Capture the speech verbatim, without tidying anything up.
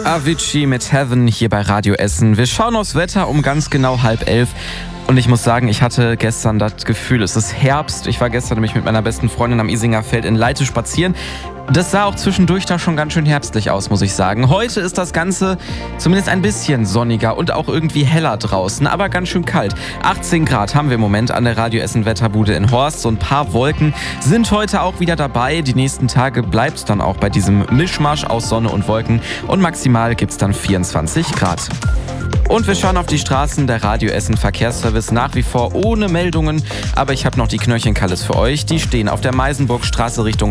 Avicii mit Heaven hier bei Radio Essen. Wir schauen aufs Wetter um ganz genau halb elf. Und ich muss sagen, ich hatte gestern das Gefühl, es ist Herbst. Ich war gestern nämlich mit meiner besten Freundin am Isinger Feld in Leite spazieren. Das sah auch zwischendurch da schon ganz schön herbstlich aus, muss ich sagen. Heute ist das Ganze zumindest ein bisschen sonniger und auch irgendwie heller draußen, aber ganz schön kalt. achtzehn Grad haben wir im Moment an der Radio Essen Wetterbude in Horst. So ein paar Wolken sind heute auch wieder dabei. Die nächsten Tage bleibt es dann auch bei diesem Mischmasch aus Sonne und Wolken. Und maximal gibt es dann vierundzwanzig Grad. Und wir schauen auf die Straßen. Der Radio Essen Verkehrsservice nach wie vor ohne Meldungen. Aber ich habe noch die Knöllchenkalles für euch. Die stehen auf der Meisenburgstraße Richtung